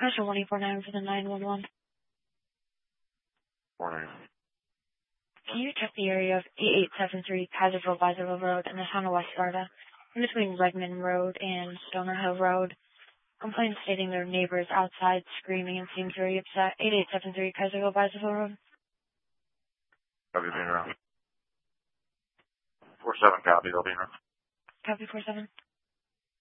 Question 1849 for the 911. 49. Can you check the area of 8873 Kaiserville Road in the town of West Sparta, in between Redmond Road and Stoner Hill Road? Complaints stating their neighbors outside screaming and seems very upset. 8873 Kaiserville Road. Copy, being around. 47 copy, they'll be around. Copy 47.